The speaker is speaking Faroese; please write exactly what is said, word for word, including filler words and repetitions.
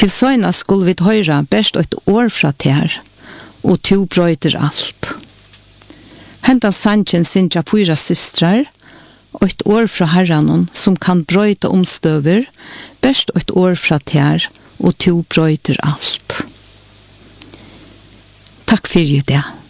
Til søgna skulle vi høyra best et år fra ter, og to brøyter alt. Hentan sanjen sinja pyra systrar, og et år fra herranon som kan brøyta omstøver, best et år fra ter, og to brøyter alt. Takk fyrir det.